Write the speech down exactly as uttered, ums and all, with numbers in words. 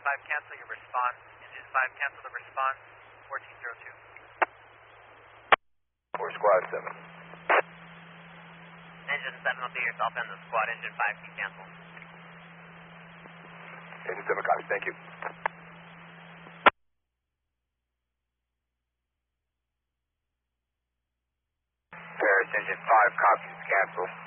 five, cancel your response. Engine five, cancel the response. fourteen zero two. four squad seven. Engine seven will be yourself and the squad. Engine five can cancel. Engine seven copies, thank you. Paris, engine five copies, cancel.